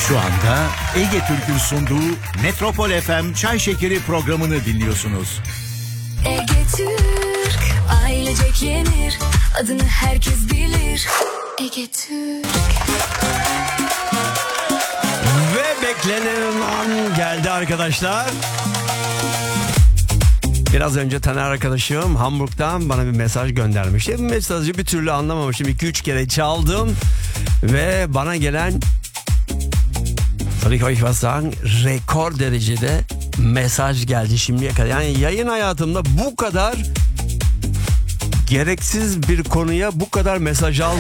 Şu anda Ege Türk'ün sunduğu Metropol FM Çay Şekeri programını dinliyorsunuz. Ege Türk, ailecek yenir, adını herkes bilir. Ege Türk. Ve beklenen an geldi arkadaşlar. Biraz önce Taner arkadaşım Hamburg'dan bana bir mesaj göndermişti. Mesajı bir türlü anlamamışım. 2-3 kere çaldım ve bana gelen, soll ich euch was sagen, rekor derecede mesaj geldi şimdiye kadar. Yani yayın hayatımda bu kadar gereksiz bir konuya bu kadar mesaj aldım.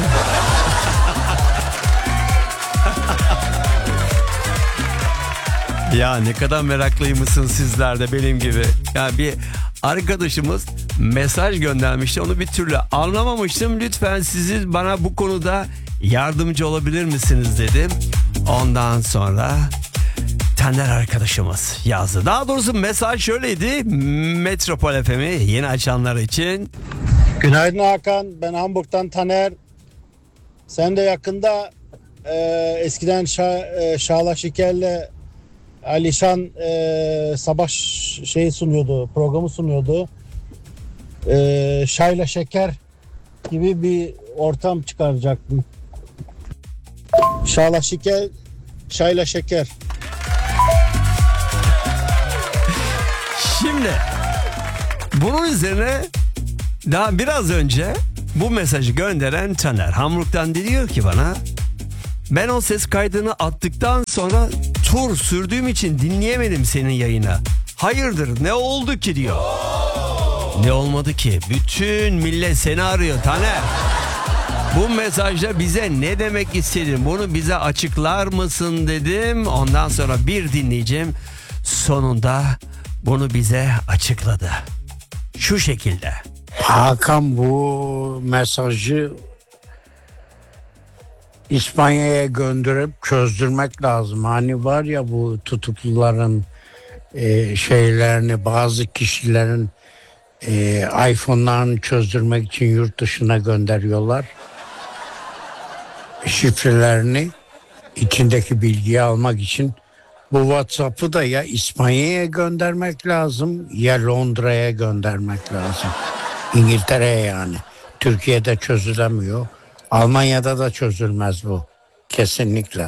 Ya ne kadar meraklıymışsınız sizler de benim gibi. Ya bir arkadaşımız mesaj göndermişti, onu bir türlü anlamamıştım. Lütfen siz bana bu konuda yardımcı olabilir misiniz dedim. Ondan sonra Taner arkadaşımız yazdı. Daha doğrusu mesaj şöyleydi. Metropol FM'i yeni açanlar için. Günaydın Hakan, ben Hamburg'dan Taner. Sen de yakında eskiden Şahla Şiker'le Alişan sabah programı sunuyordu. Şayla Şeker gibi bir ortam çıkaracaktım. Şahla Şeker, Şayla Şeker. Şimdi bunun üzerine daha biraz önce bu mesajı gönderen Taner Hamburg'dan diyor ki bana, ben o ses kaydını attıktan sonra tur sürdüğüm için dinleyemedim senin yayını. Hayırdır, ne oldu ki diyor. Ne olmadı ki? Bütün millet seni arıyor Taner. Bu mesajda bize ne demek istedin? Bunu bize açıklar mısın dedim. Ondan sonra bir dinleyicim sonunda bunu bize açıkladı. Şu şekilde. Hakan, bu mesajı İspanya'ya gönderip çözdürmek lazım. Hani var ya bu tutukluların şeylerini, bazı kişilerin iPhone'larını çözdürmek için yurt dışına gönderiyorlar. Şifrelerini, içindeki bilgiyi almak için. Bu WhatsApp'ı da ya İspanya'ya göndermek lazım ya Londra'ya göndermek lazım. İngiltere'ye yani. Türkiye'de çözülemiyor. Almanya'da da çözülmez bu. Kesinlikle.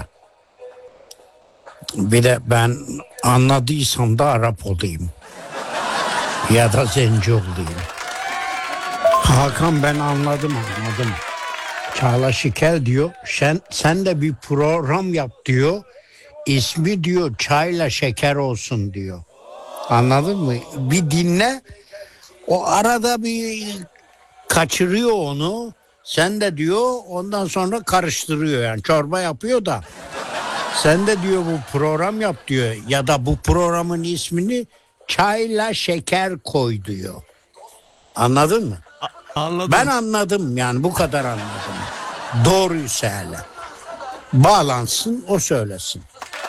Bir de ben anladıysam da Arap olayım. Ya da zenci olayım. Hakan, ben anladım. Çağla Şikel diyor. Sen de bir program yap diyor. İsmi diyor Çayla Şeker olsun diyor. Anladın mı? Bir dinle. O arada bir kaçırıyor onu. Sen de diyor ondan sonra karıştırıyor, yani çorba yapıyor da. Sen de diyor bu program yap diyor. Ya da bu programın ismini Çayla Şeker koy diyor. Anladın mı? Anladım. Ben anladım, yani bu kadar anladım. Doğruyu söyle. Bağlansın, o söylesin.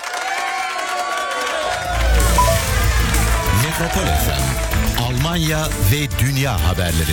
Metropol FM, Almanya ve dünya haberleri.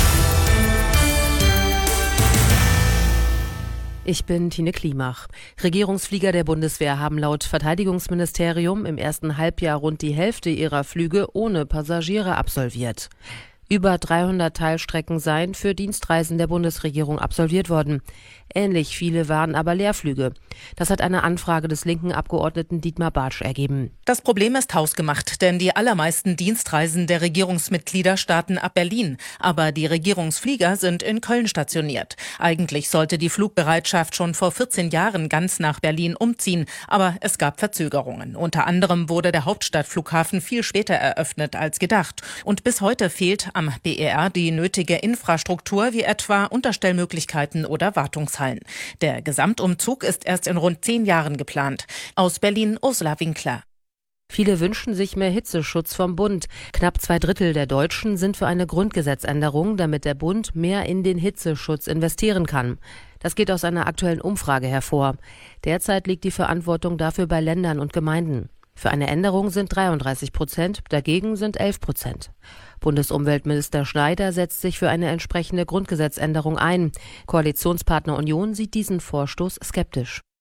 Ich bin Tine Klimach. Regierungsflieger der Bundeswehr haben laut Verteidigungsministerium im ersten Halbjahr rund die Hälfte ihrer Flüge ohne Passagiere absolviert. Über 300 Teilstrecken seien für Dienstreisen der Bundesregierung absolviert worden. Ähnlich viele waren aber Leerflüge. Das hat eine Anfrage des linken Abgeordneten Dietmar Bartsch ergeben. Das Problem ist hausgemacht, denn die allermeisten Dienstreisen der Regierungsmitglieder starten ab Berlin. Aber die Regierungsflieger sind in Köln stationiert. Eigentlich sollte die Flugbereitschaft schon vor 14 Jahren ganz nach Berlin umziehen. Aber es gab Verzögerungen. Unter anderem wurde der Hauptstadtflughafen viel später eröffnet als gedacht. Und bis heute fehlt am BER die nötige Infrastruktur wie etwa Unterstellmöglichkeiten oder Wartungshallen. Der Gesamtumzug ist erst in rund 10 Jahren geplant. Aus Berlin Ursula Winkler. Viele wünschen sich mehr Hitzeschutz vom Bund. Knapp 2/3 der Deutschen sind für eine Grundgesetzänderung, damit der Bund mehr in den Hitzeschutz investieren kann. Das geht aus einer aktuellen Umfrage hervor. Derzeit liegt die Verantwortung dafür bei Ländern und Gemeinden. Für eine Änderung sind 33%, dagegen sind 11%. Bundesumweltminister Schneider setzt sich für eine entsprechende Grundgesetzänderung ein. Koalitionspartner Union sieht diesen Vorstoß skeptisch.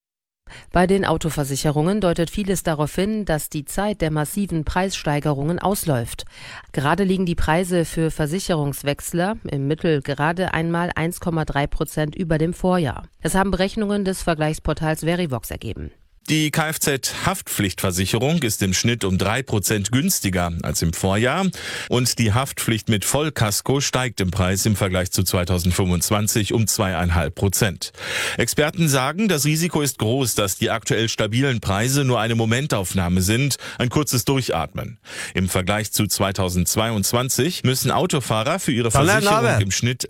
Bei den Autoversicherungen deutet vieles darauf hin, dass die Zeit der massiven Preissteigerungen ausläuft. Gerade liegen die Preise für Versicherungswechsler im Mittel gerade einmal 1,3% über dem Vorjahr. Das haben Berechnungen des Vergleichsportals Verivox ergeben. Die Kfz-Haftpflichtversicherung ist im Schnitt um 3% günstiger als im Vorjahr und die Haftpflicht mit Vollkasko steigt im Preis im Vergleich zu 2025 um 2,5%. Experten sagen, das Risiko ist groß, dass die aktuell stabilen Preise nur eine Momentaufnahme sind, ein kurzes Durchatmen. Im Vergleich zu 2022 müssen Autofahrer für ihre Versicherung im Schnitt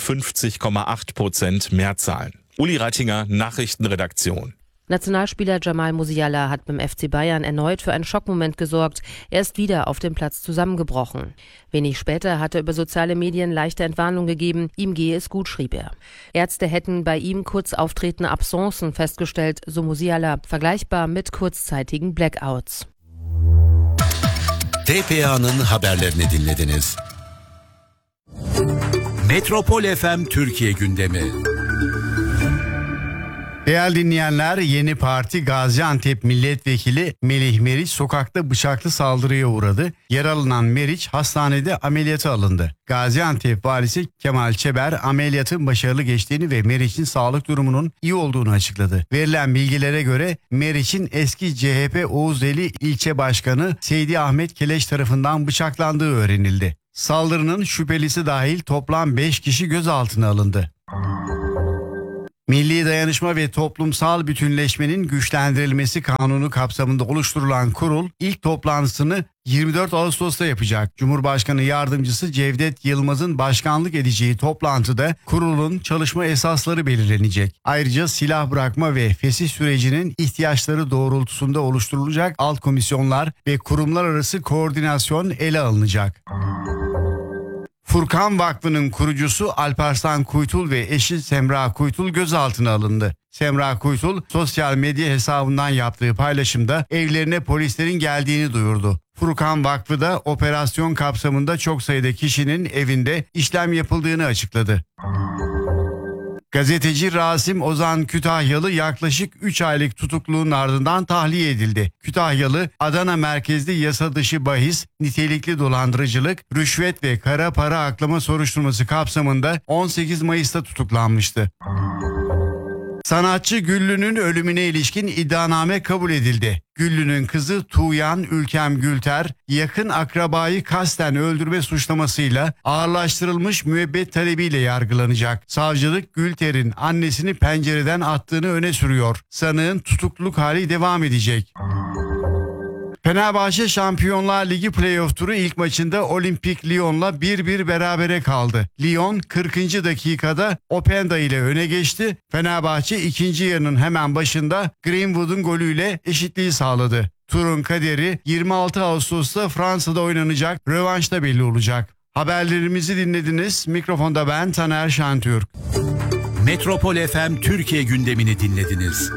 52,8% mehr zahlen. Uli Reitinger, Nachrichtenredaktion. Nationalspieler Jamal Musiala hat beim FC Bayern erneut für einen Schockmoment gesorgt. Er ist wieder auf dem Platz zusammengebrochen. Wenig später hat er über soziale Medien leichte Entwarnung gegeben. Ihm gehe es gut, schrieb er. Ärzte hätten bei ihm kurz auftretende Absencen festgestellt, so Musiala, vergleichbar mit kurzzeitigen Blackouts. TPA'nın haberlerini dinlediniz. Metropol FM Türkiye gündemi. Değerli dinleyenler, yeni parti Gaziantep Milletvekili Melih Meriç sokakta bıçaklı saldırıya uğradı. Yaralanan Meriç hastanede ameliyata alındı. Gaziantep valisi Kemal Çeber ameliyatın başarılı geçtiğini ve Meriç'in sağlık durumunun iyi olduğunu açıkladı. Verilen bilgilere göre Meriç'in eski CHP Oğuzeli ilçe başkanı Seydi Ahmet Keleş tarafından bıçaklandığı öğrenildi. Saldırının şüphelisi dahil toplam 5 kişi gözaltına alındı. Milli Dayanışma ve Toplumsal Bütünleşmenin Güçlendirilmesi Kanunu kapsamında oluşturulan kurul ilk toplantısını 24 Ağustos'ta yapacak. Cumhurbaşkanı Yardımcısı Cevdet Yılmaz'ın başkanlık edeceği toplantıda kurulun çalışma esasları belirlenecek. Ayrıca silah bırakma ve fesih sürecinin ihtiyaçları doğrultusunda oluşturulacak alt komisyonlar ve kurumlar arası koordinasyon ele alınacak. Furkan Vakfı'nın kurucusu Alparslan Kuytul ve eşi Semra Kuytul gözaltına alındı. Semra Kuytul sosyal medya hesabından yaptığı paylaşımda evlerine polislerin geldiğini duyurdu. Furkan Vakfı da operasyon kapsamında çok sayıda kişinin evinde işlem yapıldığını açıkladı. Gazeteci Rasim Ozan Kütahyalı yaklaşık 3 aylık tutukluğun ardından tahliye edildi. Kütahyalı, Adana merkezli yasa dışı bahis, nitelikli dolandırıcılık, rüşvet ve kara para aklama soruşturması kapsamında 18 Mayıs'ta tutuklanmıştı. Sanatçı Güllü'nün ölümüne ilişkin iddianame kabul edildi. Güllü'nün kızı Tuğyan Ülkem Gülter, yakın akrabayı kasten öldürme suçlamasıyla ağırlaştırılmış müebbet talebiyle yargılanacak. Savcılık Gülter'in annesini pencereden attığını öne sürüyor. Sanığın tutukluluk hali devam edecek. Fenerbahçe Şampiyonlar Ligi playoff turu ilk maçında Olimpik Lyon'la 1-1 berabere kaldı. Lyon 40. dakikada Openda ile öne geçti. Fenerbahçe ikinci yarının hemen başında Greenwood'un golüyle eşitliği sağladı. Turun kaderi 26 Ağustos'ta Fransa'da oynanacak rövanşta belli olacak. Haberlerimizi dinlediniz. Mikrofonda ben Taner Şentürk. Metropol FM Türkiye gündemini dinlediniz.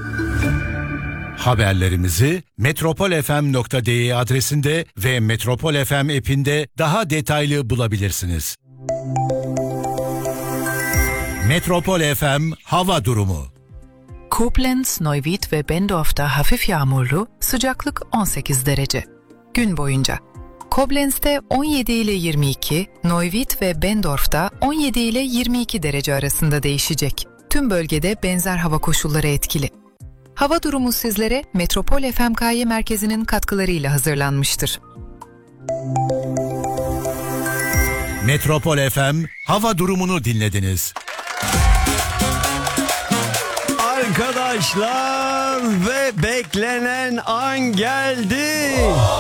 Haberlerimizi metropolfm.de adresinde ve Metropol FM app'inde daha detaylı bulabilirsiniz. Metropol FM hava durumu. Koblenz, Neuwied ve Bendorf'ta hafif yağmurlu, sıcaklık 18 derece. Gün boyunca Koblenz'de 17 ile 22, Neuwied ve Bendorf'ta 17 ile 22 derece arasında değişecek. Tüm bölgede benzer hava koşulları etkili. Hava durumu sizlere Metropol FMKY merkezinin katkılarıyla hazırlanmıştır. Metropol FM hava durumunu dinlediniz. Arkadaşlar ve beklenen an geldi.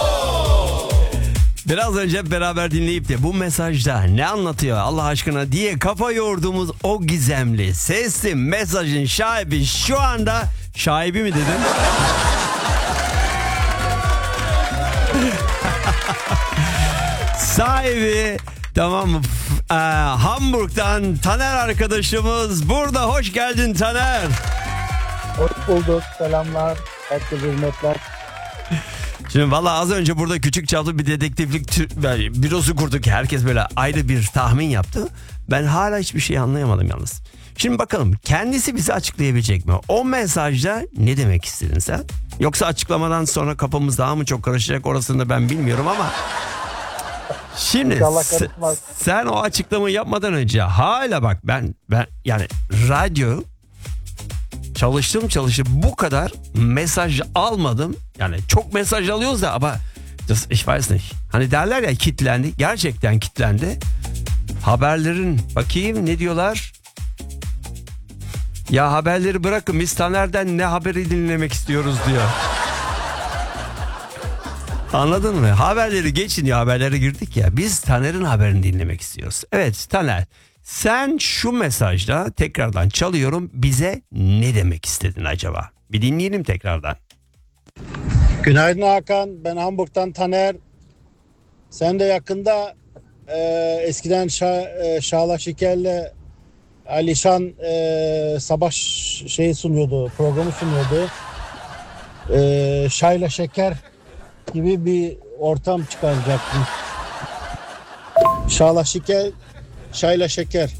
Biraz önce beraber dinleyip de bu mesajda ne anlatıyor Allah aşkına diye kafa yorduğumuz o gizemli sesli mesajın sahibi şu anda şahibi mi dedim? Sahibi tamam mı? Hamburg'dan Taner arkadaşımız burada. Hoş geldin Taner. Hoş bulduk. Selamlar. Herkese hürmetler. Şimdi valla az önce burada küçük çaplı bir dedektiflik bürosu kurduk. Herkes böyle ayrı bir tahmin yaptı. Ben hala hiçbir şey anlayamadım yalnız. Şimdi bakalım kendisi bize açıklayabilecek mi? O mesajda ne demek istedin sen? Yoksa açıklamadan sonra kafamız daha mı çok karışacak, orasını da ben bilmiyorum ama... Şimdi sen o açıklamayı yapmadan önce hala bak ben yani radyo çalıştım bu kadar mesaj almadım. Yani çok mesaj alıyoruz da ama ich weiß nicht. Hani derler ya, kitlendi. Gerçekten kitlendi. Haberlerin bakayım ne diyorlar? Ya haberleri bırakın, biz Taner'den ne haberi dinlemek istiyoruz diyor. Anladın mı? Haberleri geçin ya, haberlere girdik ya. Biz Taner'in haberini dinlemek istiyoruz. Evet Taner, sen şu mesajda tekrardan çalıyorum, bize ne demek istedin acaba? Bir dinleyelim tekrardan. Günaydın Hakan. Ben Hamburg'dan Taner. Sen de yakında eskiden Şahla Şiker'le Alişan sabah programı sunuyordu. Şayla Şeker gibi bir ortam çıkaracaktım. Şahla Şeker, Şayla Şeker.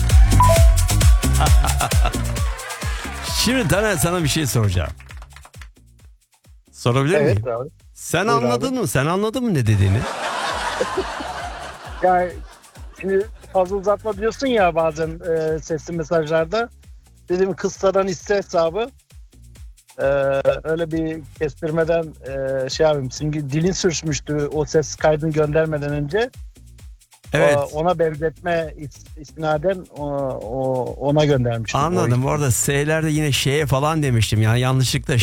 Şimdi Taner, sana bir şey soracağım. Sorabilir miyim? Abi. Sen anladın mı? Sen anladın mı ne dediğini? Yani şimdi fazla uzatma diyorsun ya bazen sesli mesajlarda. Dedim kıssadan hisse hesabı. Öyle bir kestirmeden yapayım. Çünkü dilin sürçmüştü o ses kaydını göndermeden önce. Evet. Ona benzetme istinaden ona göndermiştim. Anladım. Orada S'lerde yine şeye falan demiştim. Yani yanlışlıkla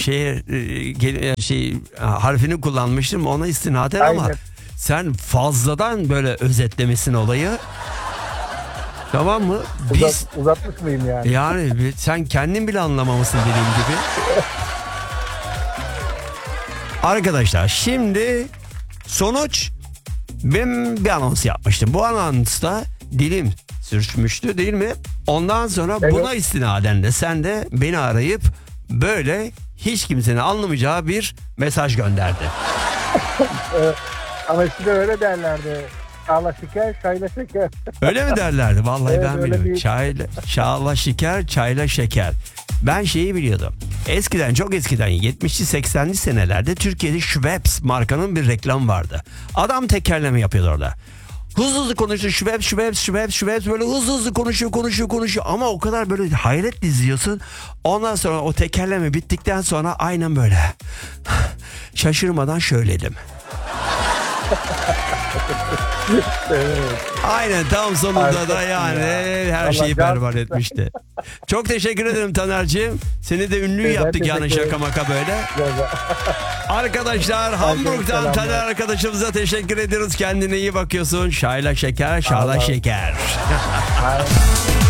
harfini kullanmıştım. Ona istinaden. Aynen. Ama sen fazladan böyle özetlemesin olayı. Tamam mı? Uzatmış mıyım yani? Yani sen kendin bile anlamamışsın dediğim gibi. Arkadaşlar şimdi sonuç, ben bir anons yapmıştım. Bu anonsta dilim sürçmüştü değil mi? Ondan sonra buna istinaden de sen de beni arayıp böyle hiç kimsenin anlamayacağı bir mesaj gönderdi. Ama size öyle derlerdi. Şahla Şeker, Çayla Şeker. Öyle mi derlerdi? Vallahi evet, ben bilmiyorum. Bir... Şahla Şeker, Çayla Şeker. Ben şeyi biliyordum. Eskiden, çok eskiden 70'li 80'li senelerde Türkiye'de Schweppes markanın bir reklam vardı. Adam tekerleme yapıyordu orada. Hızlı konuşuyor, Schweppes böyle hızlı konuşuyor ama o kadar böyle hayretle izliyorsun. Ondan sonra o tekerleme bittikten sonra aynen böyle şaşırmadan şöyledim. Aynen tam sonunda da yani her şeyi berbat etmişti. Çok teşekkür ederim Taner'ciğim. Seni de ünlü yaptık yani şaka maka böyle. Arkadaşlar Hamburg'dan Taner arkadaşımıza teşekkür ediyoruz. Kendine iyi bakıyorsun. Şayla Şeker, Şahla Şeker.